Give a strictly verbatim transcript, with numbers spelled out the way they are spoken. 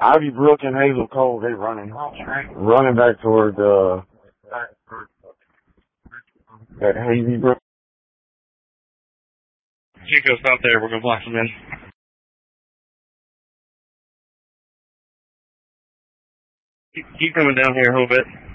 Ivy Brook and Hazel Cole, they running, running back toward, uh, that Hazy Brook. Chico, stop there. We're going to block them in. Keep, keep coming down here a little bit.